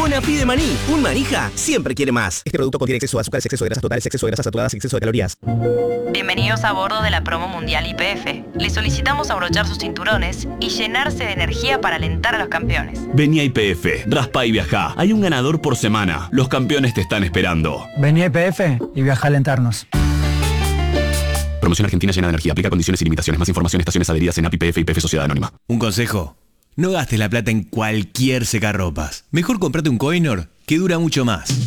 Mona pide maní. Un manija siempre quiere más. Este producto contiene exceso de azúcares, exceso de grasas totales, exceso de grasas saturadas y exceso de calorías. Bienvenidos a bordo de la promo mundial YPF. Les solicitamos abrochar sus cinturones y llenarse de energía para alentar a los campeones. Vení a YPF, raspa y viajá. Hay un ganador por semana. Los campeones te están esperando. Vení a YPF y viaja a alentarnos. Promoción Argentina llena de energía. Aplica condiciones y limitaciones. Más información, estaciones adheridas en API YPF y YPF Sociedad Anónima. Un consejo. No gastes la plata en cualquier secarropas. Mejor comprate un Coinor que dura mucho más.